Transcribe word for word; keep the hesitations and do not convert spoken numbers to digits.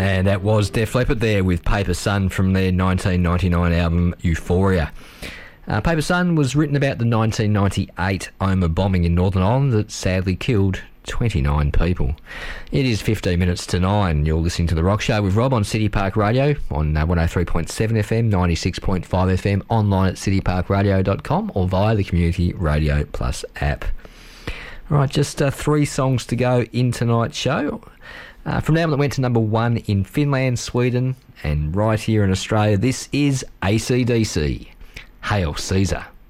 And that was Def Leppard there with Paper Sun from their nineteen ninety-nine album Euphoria. Uh, Paper Sun was written about the nineteen ninety-eight Omagh bombing in Northern Ireland that sadly killed twenty-nine people. It is fifteen minutes to nine. You're listening to The Rock Show with Rob on City Park Radio on uh, one oh three point seven F M, ninety-six point five F M, online at city park radio dot com or via the Community Radio Plus app. All right, just uh, three songs to go in tonight's show. Uh, from the album that went to number one in Finland, Sweden, and right here in Australia, this is A C D C. Hail Caesar.